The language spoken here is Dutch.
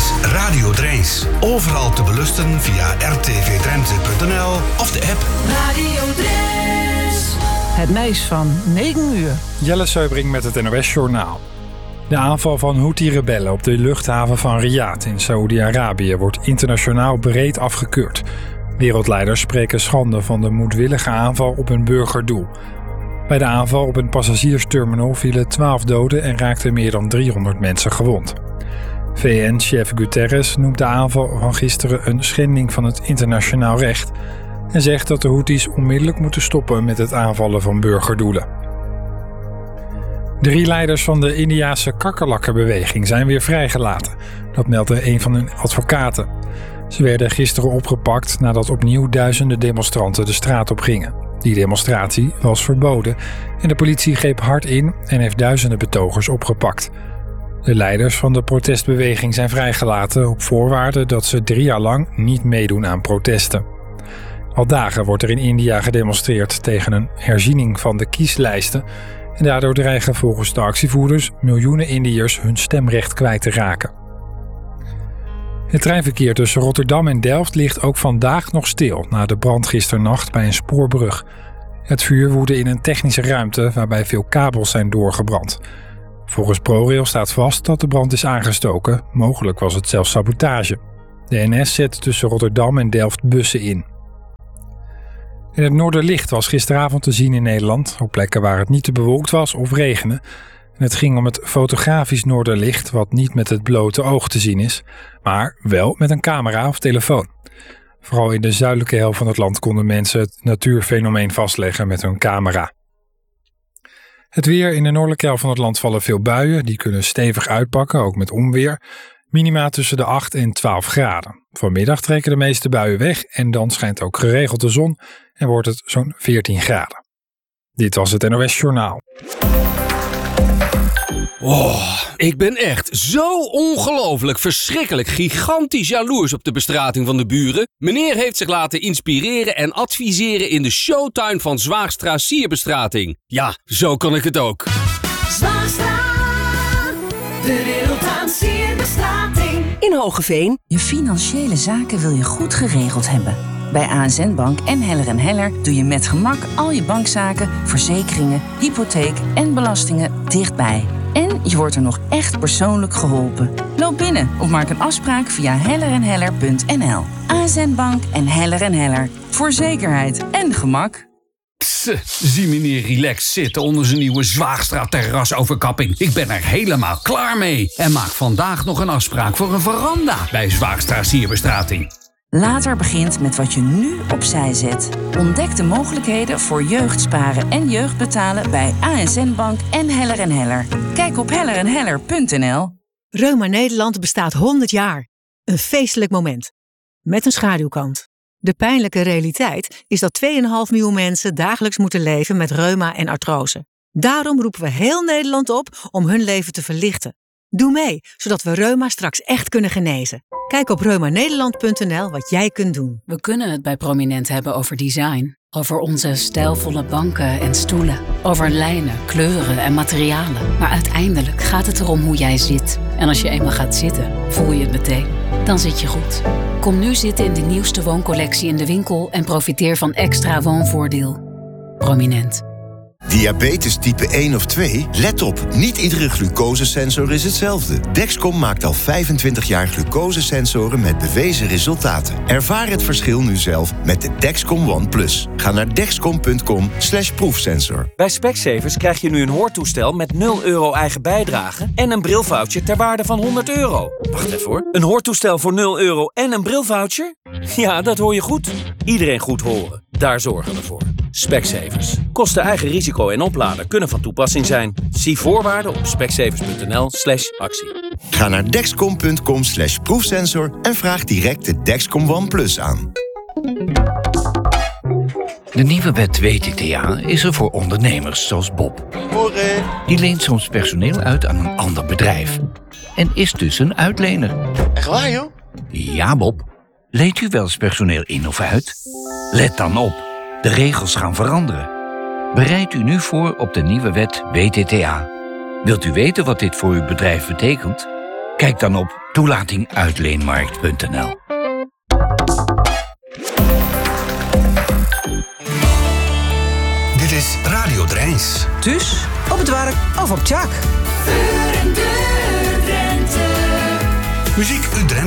is Radio Drijns. Overal te beluisteren via rtvdrenthe.nl of de app Radio Drijns. Het nieuws van 9 uur. Jelle Seubring met het NOS Journaal. De aanval van Houthi-rebellen op de luchthaven van Riyadh in Saoedi-Arabië wordt internationaal breed afgekeurd. Wereldleiders spreken schande van de moedwillige aanval op een burgerdoel. Bij de aanval op een passagiersterminal vielen 12 doden en raakten meer dan 300 mensen gewond. VN-chef Guterres noemt de aanval van gisteren een schending van het internationaal recht en zegt dat de Houthis onmiddellijk moeten stoppen met het aanvallen van burgerdoelen. 3 leiders van de Indiase kakkerlakkenbeweging zijn weer vrijgelaten. Dat meldde een van hun advocaten. Ze werden gisteren opgepakt nadat opnieuw duizenden demonstranten de straat op gingen. Die demonstratie was verboden en de politie greep hard in en heeft duizenden betogers opgepakt. De leiders van de protestbeweging zijn vrijgelaten op voorwaarde dat ze 3 jaar lang niet meedoen aan protesten. Al dagen wordt er in India gedemonstreerd tegen een herziening van de kieslijsten en daardoor dreigen volgens de actievoerders miljoenen Indiërs hun stemrecht kwijt te raken. Het treinverkeer tussen Rotterdam en Delft ligt ook vandaag nog stil na de brand gisternacht bij een spoorbrug. Het vuur woedde in een technische ruimte waarbij veel kabels zijn doorgebrand. Volgens ProRail staat vast dat de brand is aangestoken, mogelijk was het zelfs sabotage. De NS zet tussen Rotterdam en Delft bussen in. En het Noorderlicht was gisteravond te zien in Nederland, op plekken waar het niet te bewolkt was of regende. En het ging om het fotografisch Noorderlicht, wat niet met het blote oog te zien is, maar wel met een camera of telefoon. Vooral in de zuidelijke helft van het land konden mensen het natuurfenomeen vastleggen met hun camera. Het weer: in de noordelijke helft van het land vallen veel buien, die kunnen stevig uitpakken, ook met onweer. Minima tussen de 8 en 12 graden. Vanmiddag trekken de meeste buien weg en dan schijnt ook geregeld de zon en wordt het zo'n 14 graden. Dit was het NOS Journaal. Oh, ik ben echt zo ongelooflijk, verschrikkelijk, gigantisch jaloers op de bestrating van de buren. Meneer heeft zich laten inspireren en adviseren in de showtuin van Zwaagstra Sierbestrating. Ja, zo kan ik het ook. Zwaagstra, de wereld aan sierbestrating. In Hoogeveen. Je financiële zaken wil je goed geregeld hebben. Bij ASN Bank en Heller & Heller doe je met gemak al je bankzaken, verzekeringen, hypotheek en belastingen dichtbij. En je wordt er nog echt persoonlijk geholpen. Loop binnen of maak een afspraak via hellerandheller.nl. ASN Bank en Heller & Heller. Voor zekerheid en gemak. Zie meneer relaxed zitten onder zijn nieuwe Zwaagstra terrasoverkapping. Ik ben er helemaal klaar mee. En maak vandaag nog een afspraak voor een veranda bij Zwaagstra Sierbestrating. Later begint met wat je nu opzij zet. Ontdek de mogelijkheden voor jeugdsparen en jeugdbetalen bij ASN Bank en Heller & Heller. Kijk op hellerandheller.nl. Reuma Nederland bestaat 100 jaar. Een feestelijk moment. Met een schaduwkant. De pijnlijke realiteit is dat 2,5 miljoen mensen dagelijks moeten leven met reuma en artrose. Daarom roepen we heel Nederland op om hun leven te verlichten. Doe mee, zodat we reuma straks echt kunnen genezen. Kijk op reumanederland.nl wat jij kunt doen. We kunnen het bij Prominent hebben over design. Over onze stijlvolle banken en stoelen. Over lijnen, kleuren en materialen. Maar uiteindelijk gaat het erom hoe jij zit. En als je eenmaal gaat zitten, voel je het meteen. Dan zit je goed. Kom nu zitten in de nieuwste wooncollectie in de winkel en profiteer van extra woonvoordeel. Prominent. Diabetes type 1 of 2? Let op, niet iedere glucosesensor is hetzelfde. Dexcom maakt al 25 jaar glucosesensoren met bewezen resultaten. Ervaar het verschil nu zelf met de Dexcom One Plus. Ga naar dexcom.com/proefsensor. Bij Specsavers krijg je nu een hoortoestel met €0 eigen bijdrage en een brilvoucher ter waarde van €100. Wacht even hoor. Een hoortoestel voor €0 en een brilvoucher? Ja, dat hoor je goed. Iedereen goed horen. Daar zorgen we voor. Specsavers. Kosten, eigen risico en opladen kunnen van toepassing zijn. Zie voorwaarden op specsavers.nl/actie. Ga naar dexcom.com/proefsensor en vraag direct de Dexcom One Plus aan. De nieuwe wet WTTA is er voor ondernemers zoals Bob. Die leent soms personeel uit aan een ander bedrijf. En is dus een uitlener. Echt waar, joh? Ja, Bob. Leent u wel eens personeel in of uit? Let dan op. De regels gaan veranderen. Bereid u nu voor op de nieuwe wet WTTA. Wilt u weten wat dit voor uw bedrijf betekent? Kijk dan op toelatinguitleenmarkt.nl. Dit is Radio Drijns. Dus op het werk of op Tjak. Muziek uit Drenthe.